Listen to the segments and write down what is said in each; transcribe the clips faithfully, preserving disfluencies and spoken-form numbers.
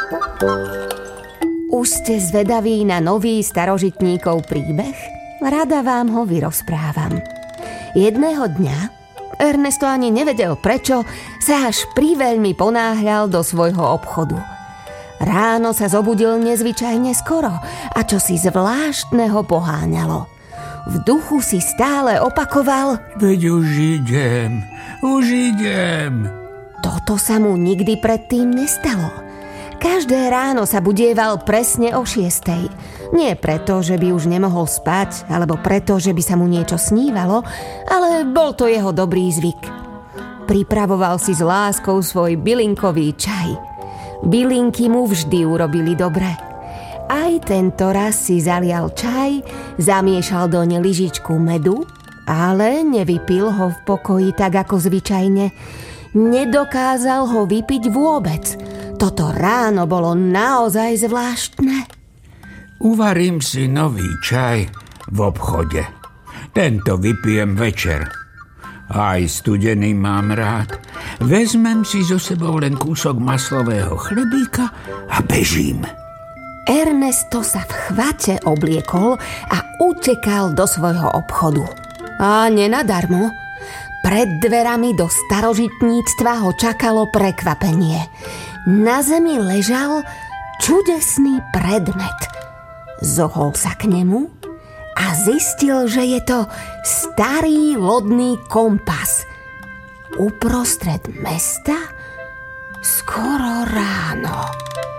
Už ste zvedaví na nový starožitníkov príbeh? Rada vám ho vyrozprávam. Jedného dňa Ernesto ani nevedel prečo sa až priveľmi ponáhľal do svojho obchodu. Ráno sa zobudil nezvyčajne skoro a čosi zvláštneho poháňalo. V duchu si stále opakoval: Veď už idem, už idem. Toto sa mu nikdy predtým nestalo. Každé ráno sa budieval presne o šiestej. Nie preto, že by už nemohol spať, alebo preto, že by sa mu niečo snívalo, ale bol to jeho dobrý zvyk. Pripravoval si s láskou svoj bylinkový čaj. Bylinky mu vždy urobili dobre. Aj tento raz si zalial čaj, zamiešal doň lyžičku medu, ale nevypil ho v pokoji tak ako zvyčajne. Nedokázal ho vypiť vôbec. Toto ráno bolo naozaj zvláštne. Uvarím si nový čaj v obchode. Tento vypijem večer. Aj studený mám rád. Vezmem si so sebou len kúsok maslového chlebíka a bežím. Ernesto sa v chvate obliekol a utekal do svojho obchodu. A nenadarmo. Pred dverami do starožitníctva ho čakalo prekvapenie. Na zemi ležal čudesný predmet. Zohol sa k nemu a zistil, že je to starý lodný kompas. Uprostred mesta skoro ráno.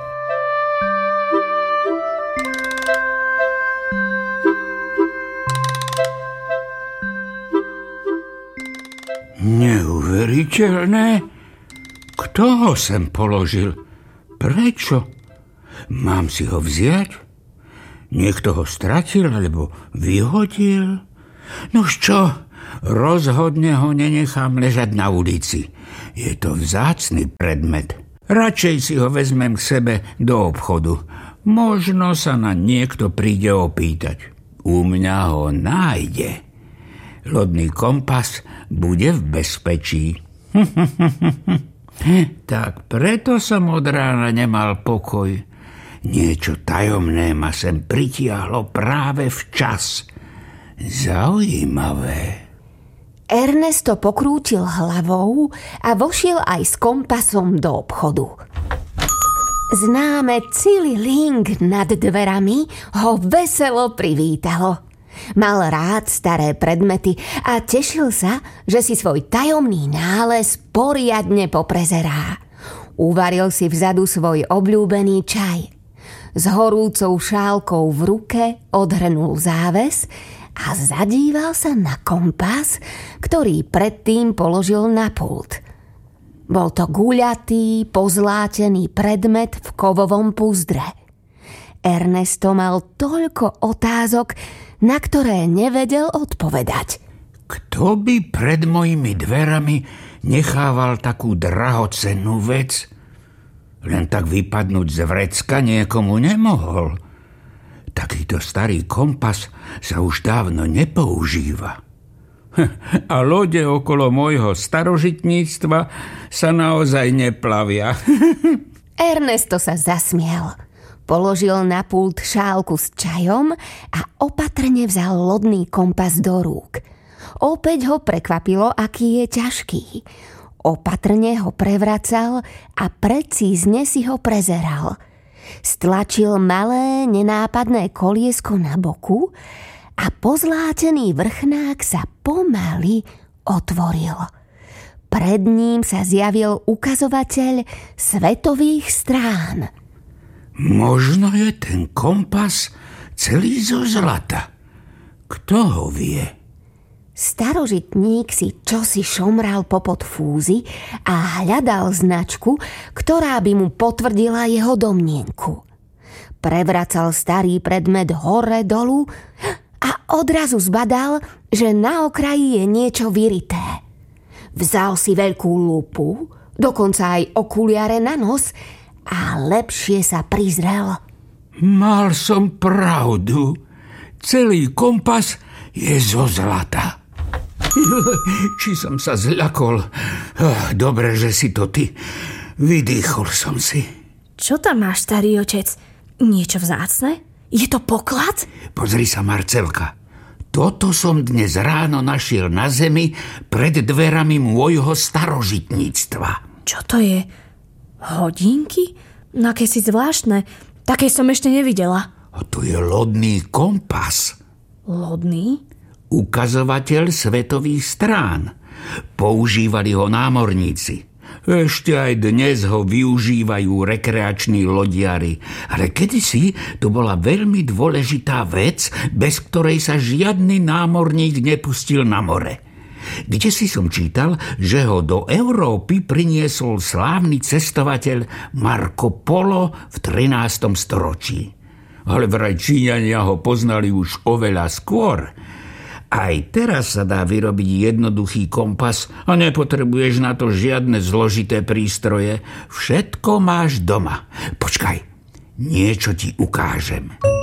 Neuveriteľné? Kto ho sem položil? Prečo? Mám si ho vziať? Niekto ho stratil alebo vyhodil? Nož čo? Rozhodne ho nenechám ležať na ulici. Je to vzácny predmet. Radšej si ho vezmem k sebe do obchodu. Možno sa na niekto príde opýtať. U mňa ho nájde. Lodný kompas bude v bezpečí. Tak preto som od rána nemal pokoj. Niečo tajomné ma sem pritiahlo práve včas. Zaujímavé. Ernesto pokrútil hlavou a vošiel aj s kompasom do obchodu. Známe cililing nad dverami ho veselo privítalo. Mal rád staré predmety a tešil sa, že si svoj tajomný nález poriadne poprezerá. Uvaril si vzadu svoj obľúbený čaj. S horúcou šálkou v ruke odhrnul záves a zadíval sa na kompas, ktorý predtým položil na pult. Bol to guľatý, pozlátený predmet v kovovom puzdre. Ernesto mal toľko otázok, na ktoré nevedel odpovedať. Kto by pred mojimi dverami nechával takú drahocennú vec? Len tak vypadnúť z vrecka niekomu nemohol. Takýto starý kompas sa už dávno nepoužíva. A lode okolo môjho starožitníctva sa naozaj neplavia. Ernesto sa zasmiel. Položil na pult šálku s čajom a opatrne vzal lodný kompas do rúk. Opäť ho prekvapilo, aký je ťažký. Opatrne ho prevracal a precízne si ho prezeral. Stlačil malé, nenápadné koliesko na boku a pozlátený vrchnák sa pomaly otvoril. Pred ním sa zjavil ukazovateľ svetových strán. Možno je ten kompas celý zo zlata. Kto ho vie? Starožitník si čosi šomral popod fúzy a hľadal značku, ktorá by mu potvrdila jeho domnienku. Prevracal starý predmet hore dolu a odrazu zbadal, že na okraji je niečo vyrité. Vzal si veľkú lupu, dokonca aj okuliare na nos a lepšie sa prizrel. Mal som pravdu. Celý kompas je zo zlata. Či som sa zľakol. Dobre, že si to ty. Vydýchol som si. Čo tam máš, starý otec? Niečo vzácne? Je to poklad? Pozri sa, Marcelka. Toto som dnes ráno našiel na zemi pred dverami môjho starožitníctva. Čo to je? Hodinky? No aké si zvláštne. Také som ešte nevidela. A to je lodný kompas. Lodný? Ukazovateľ svetových strán. Používali ho námorníci. Ešte aj dnes ho využívajú rekreační lodiari. Ale kedysi to bola veľmi dôležitá vec, bez ktorej sa žiadny námorník nepustil na more. Kdesi som čítal, že ho do Európy priniesol slávny cestovateľ Marco Polo v trinástom storočí. Ale vraj Číňania ho poznali už oveľa skôr. Aj teraz sa dá vyrobiť jednoduchý kompas a nepotrebuješ na to žiadne zložité prístroje. Všetko máš doma. Počkaj, niečo ti ukážem.